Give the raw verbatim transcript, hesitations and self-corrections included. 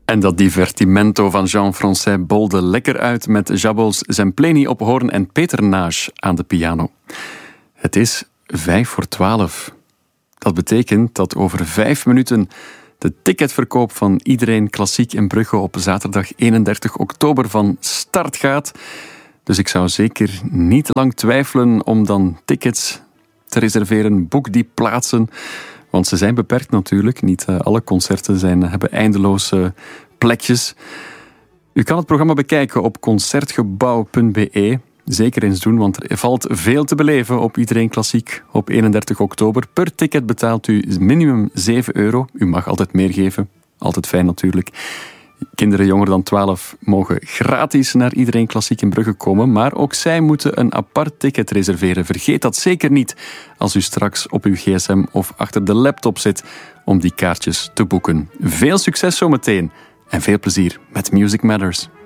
En dat divertimento van Jean-François bolde lekker uit met Jabos Zempleni op hoorn en Peter Naas aan de piano. Het is vijf voor twaalf. Dat betekent dat over vijf minuten de ticketverkoop van Iedereen Klassiek in Brugge op zaterdag eenendertig oktober van start gaat. Dus ik zou zeker niet lang twijfelen om dan tickets te reserveren. Boek die plaatsen. Want ze zijn beperkt natuurlijk. Niet uh, alle concerten zijn, hebben eindeloze plekjes. U kan het programma bekijken op concertgebouw punt be. Zeker eens doen, want er valt veel te beleven op Iedereen Klassiek op eenendertig oktober. Per ticket betaalt u minimum zeven euro. U mag altijd meer geven. Altijd fijn natuurlijk. Kinderen jonger dan twaalf mogen gratis naar Iedereen Klassiek in Brugge komen, maar ook zij moeten een apart ticket reserveren. Vergeet dat zeker niet als u straks op uw gsm of achter de laptop zit om die kaartjes te boeken. Veel succes zometeen en veel plezier met Music Matters.